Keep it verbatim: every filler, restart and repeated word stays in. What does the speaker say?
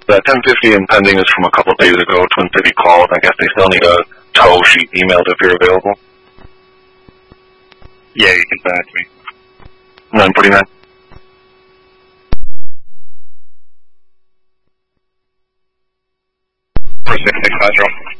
The ten fifty and pending is from a couple of days ago. Twin City called. I guess they still need a tow sheet emailed if you're available. Yeah, you can send it to me. nine forty-nine. four six six five zero.